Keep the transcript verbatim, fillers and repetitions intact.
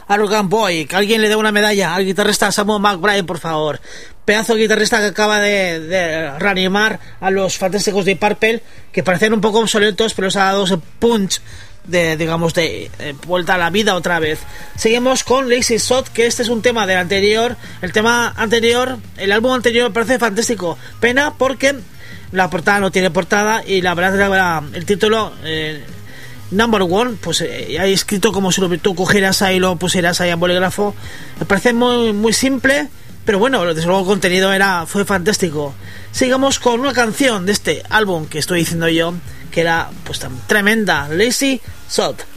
Arrogant Boy, que alguien le dé una medalla al guitarrista Samuel McBride, por favor. Pedazo de guitarrista que acaba de, de reanimar a los fantásticos de Purple, que parecían un poco obsoletos, pero les ha dado ese punch de, digamos, de eh, vuelta a la vida otra vez. Seguimos con Lazy Shot, que este es un tema del anterior. El tema anterior, el álbum anterior me parece fantástico. Pena porque la portada no tiene portada y la verdad es que el título eh, Number One, pues eh, hay escrito como si lo, tú cogieras ahí y lo pusieras ahí en bolígrafo. Me parece muy, muy simple, pero bueno, desde luego el contenido era, fue fantástico. Sigamos con una canción de este álbum que estoy diciendo yo, que era pues tan tremenda, Lazy Shot.